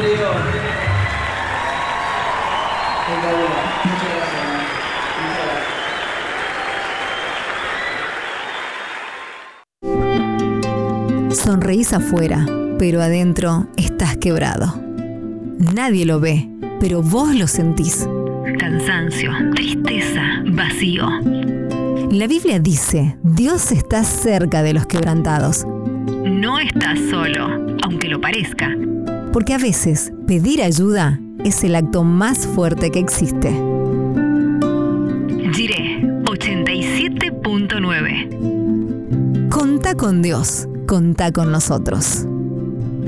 Diego. Espectacular. Muchas gracias. Muchas gracias. Sonreís afuera, pero adentro estás quebrado. Nadie lo ve, pero vos lo sentís. Cansancio, tristeza, vacío. La Biblia dice, Dios está cerca de los quebrantados. No estás solo, aunque lo parezca. Porque a veces pedir ayuda es el acto más fuerte que existe. Jiré 87.9. Contá con Dios, contá con nosotros.